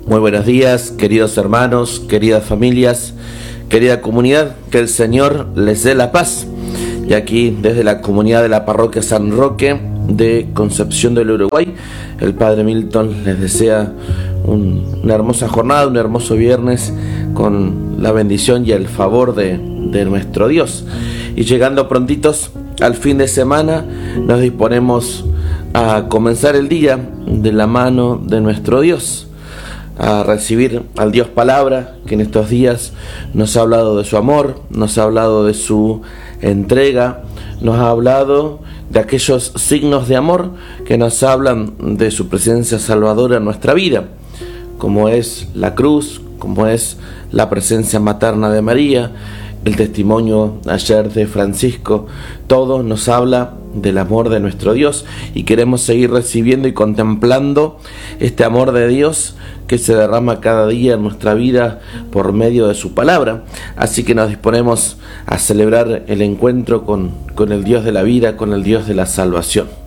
Muy buenos días, queridos hermanos, queridas familias, querida comunidad, que el Señor les dé la paz. Y aquí, desde la comunidad de la parroquia San Roque de Concepción del Uruguay, el Padre Milton les desea una hermosa jornada, un hermoso viernes con la bendición y el favor de nuestro Dios. Y llegando prontitos al fin de semana, nos disponemos a comenzar el día de la mano de nuestro Dios, a recibir al Dios Palabra, que en estos días nos ha hablado de su amor, nos ha hablado de su entrega, nos ha hablado de aquellos signos de amor que nos hablan de su presencia salvadora en nuestra vida, como es la cruz, como es la presencia materna de María, el testimonio ayer de Francisco. Todo nos habla del amor de nuestro Dios y queremos seguir recibiendo y contemplando este amor de Dios que se derrama cada día en nuestra vida por medio de su palabra. Así que nos disponemos a celebrar el encuentro con el Dios de la vida, con el Dios de la salvación.